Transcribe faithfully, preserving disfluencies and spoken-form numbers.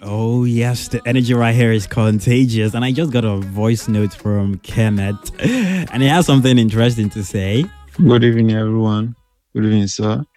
Oh, yes, the energy right here is contagious. And I just got a voice note from Kenneth, and he has something interesting to say. Good evening, everyone. Good evening, sir.